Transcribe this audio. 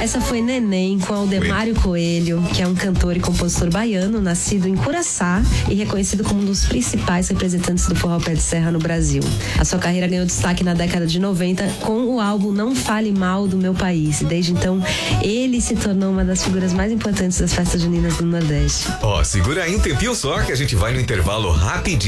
Essa foi Neném com Aldemário Coelho, que é um cantor e compositor baiano, nascido em Curaçá e reconhecido como um dos principais representantes do forró pé de serra no Brasil. A sua carreira ganhou destaque na década de 90 com o álbum Não Fale Mal do Meu País. E desde então, ele se tornou uma das figuras mais importantes das festas juninas do Nordeste. Segura aí um tempinho só que a gente vai no intervalo rapidinho.